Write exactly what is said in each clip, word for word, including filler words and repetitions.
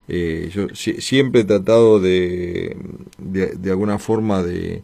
Eh, yo si, siempre he tratado de, de, de alguna forma de,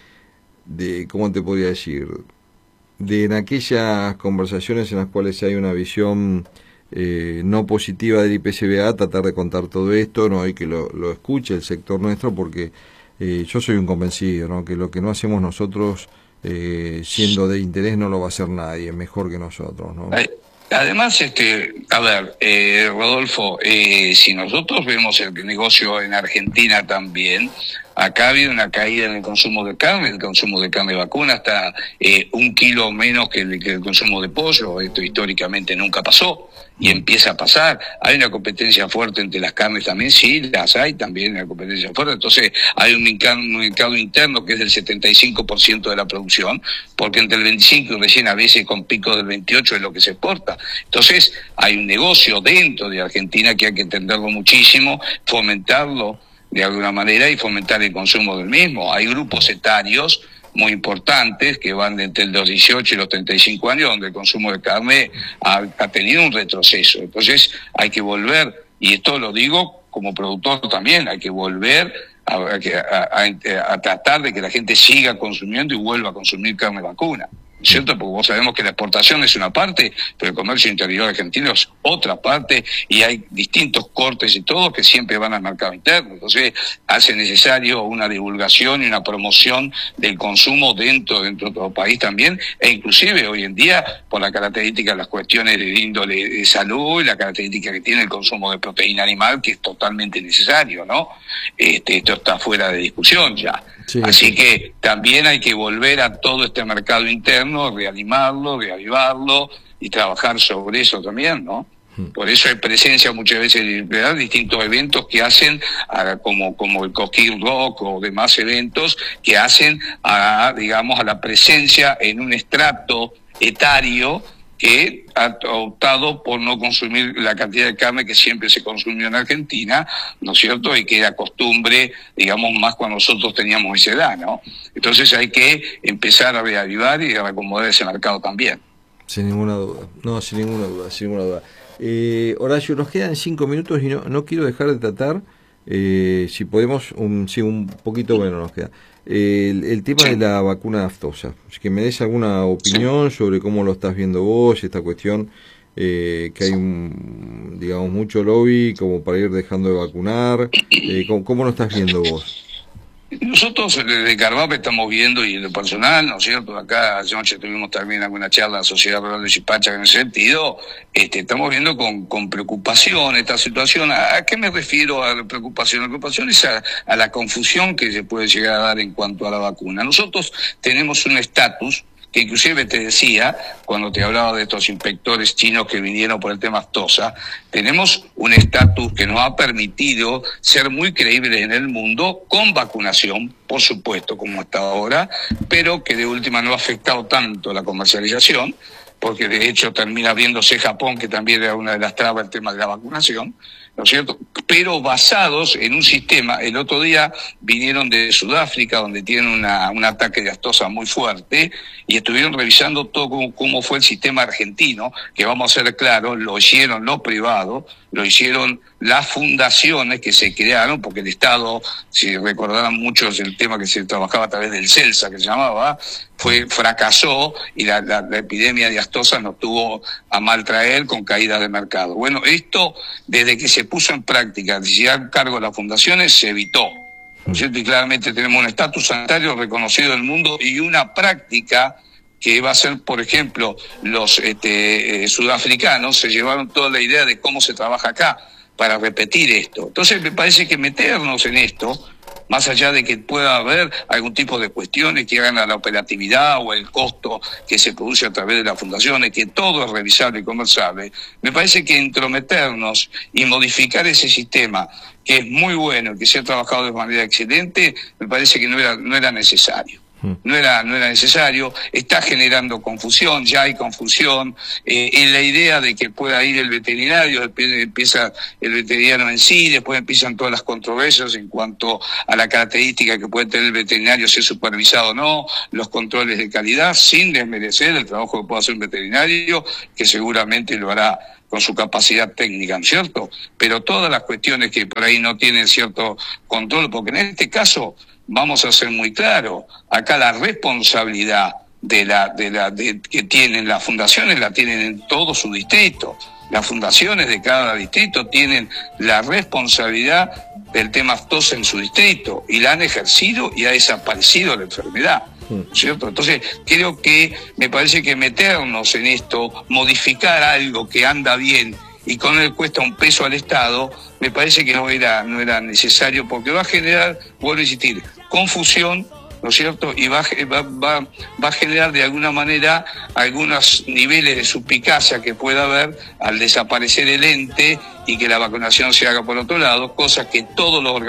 de, ¿cómo te podría decir? De en aquellas conversaciones en las cuales hay una visión eh, no positiva del I P C B A, tratar de contar todo esto, no hay que lo, lo escuche el sector nuestro, porque eh, yo soy un convencido, ¿no? Que lo que no hacemos nosotros, eh, siendo de interés, no lo va a hacer nadie mejor que nosotros, ¿no? Además, este, a ver, eh, Rodolfo, eh, si nosotros vemos el negocio en Argentina también, acá ha habido una caída en el consumo de carne, el consumo de carne vacuna está eh, un kilo menos que el, que el consumo de pollo, esto históricamente nunca pasó. Y empieza a pasar. Hay una competencia fuerte entre las carnes también, sí, las hay también, una competencia fuerte. Entonces hay un mercado, un mercado interno que es del setenta y cinco por ciento de la producción, porque entre el veinticinco y recién a veces con pico del veintiocho es lo que se exporta. Entonces hay un negocio dentro de Argentina que hay que entenderlo muchísimo, fomentarlo de alguna manera y fomentar el consumo del mismo. Hay grupos etarios muy importantes que van de entre los dieciocho y los treinta y cinco años, donde el consumo de carne ha, ha tenido un retroceso. Entonces hay que volver, y esto lo digo como productor también, hay que volver a, a, a, a tratar de que la gente siga consumiendo y vuelva a consumir carne vacuna, ¿cierto? Porque vos sabemos que la exportación es una parte, pero el comercio interior argentino es otra parte, y hay distintos cortes y todo que siempre van al mercado interno. Entonces hace necesario una divulgación y una promoción del consumo dentro, dentro de todo el país también, e inclusive hoy en día, por la característica de las cuestiones de índole de salud y la característica que tiene el consumo de proteína animal, que es totalmente necesario, ¿no? Este, esto está fuera de discusión ya. Sí, Así sí. que también hay que volver a todo este mercado interno, reanimarlo, reavivarlo y trabajar sobre eso también, ¿no? Hmm. Por eso hay presencia muchas veces de distintos eventos que hacen, a, como como el Cosquín Rock o demás eventos que hacen, a, digamos, a la presencia en un estrato etario que ha optado por no consumir la cantidad de carne que siempre se consumió en Argentina, ¿no es cierto? Y que era costumbre, digamos, más cuando nosotros teníamos esa edad, ¿no? Entonces hay que empezar a reavivar y a acomodar ese mercado también. Sin ninguna duda, no, sin ninguna duda, sin ninguna duda. Eh, Horacio, nos quedan cinco minutos y no, no quiero dejar de tratar, eh, si podemos, un, sí, un poquito bueno nos queda. El, el tema sí. de la vacuna aftosa, que me des alguna opinión sí. sobre cómo lo estás viendo vos, esta cuestión, eh, que hay un, digamos, mucho lobby como para ir dejando de vacunar, eh, ¿cómo, cómo lo estás viendo vos? Nosotros desde Carvap estamos viendo, y en lo personal, ¿no es cierto? Acá anoche tuvimos también alguna charla en la Sociedad Rural de Chipacha en ese sentido. Este, estamos viendo con, con preocupación esta situación. ¿A, a qué me refiero a la preocupación? La preocupación es a, a la confusión que se puede llegar a dar en cuanto a la vacuna. Nosotros tenemos un estatus que inclusive te decía, cuando te hablaba de estos inspectores chinos que vinieron por el tema aftosa, tenemos un estatus que nos ha permitido ser muy creíbles en el mundo con vacunación, por supuesto, como hasta ahora, pero que de última no ha afectado tanto la comercialización, porque de hecho termina viéndose Japón, que también era una de las trabas el tema de la vacunación, ¿no es cierto? Pero basados en un sistema. El otro día vinieron de Sudáfrica, donde tienen una, un ataque de aftosa muy fuerte, y estuvieron revisando todo cómo, cómo fue el sistema argentino, que vamos a ser claros, lo hicieron los privados, lo hicieron las fundaciones que se crearon, porque el Estado, si recordarán muchos el tema que se trabajaba a través del CELSA, que se llamaba, fue fracasó, y la, la, la epidemia de aftosa nos tuvo a mal traer con caídas de mercado. Bueno, esto, desde que se puso en práctica, si se dan cargo de las fundaciones, se evitó, ¿no es cierto? Y claramente tenemos un estatus sanitario reconocido en el mundo y una práctica que va a ser, por ejemplo, los este, eh, sudafricanos se llevaron toda la idea de cómo se trabaja acá para repetir esto. Entonces me parece que meternos en esto, más allá de que pueda haber algún tipo de cuestiones que hagan a la operatividad o el costo que se produce a través de las fundaciones, que todo es revisable y conversable, me parece que entrometernos y modificar ese sistema, que es muy bueno, que se ha trabajado de manera excelente, me parece que no era, no era necesario. No era, no era necesario, está generando confusión, ya hay confusión, eh, en la idea de que pueda ir el veterinario, después empieza el veterinario en sí, después empiezan todas las controversias en cuanto a la característica que puede tener el veterinario, si es supervisado o no, los controles de calidad, sin desmerecer el trabajo que puede hacer un veterinario, que seguramente lo hará con su capacidad técnica, ¿no es cierto? Pero todas las cuestiones que por ahí no tienen cierto control, porque en este caso, vamos a ser muy claros, acá la responsabilidad de la, de la, de, que tienen las fundaciones la tienen en todo su distrito. Las fundaciones de cada distrito tienen la responsabilidad del tema aftosa en su distrito y la han ejercido y ha desaparecido la enfermedad, ¿cierto? Entonces creo que me parece que meternos en esto, modificar algo que anda bien y con él cuesta un peso al Estado, me parece que no era, no era necesario, porque va a generar, vuelvo a insistir, confusión, ¿no es cierto? Y va, va, va, va a generar de alguna manera algunos niveles de suspicacia que pueda haber al desaparecer el ente y que la vacunación se haga por otro lado, cosas que todos los organismos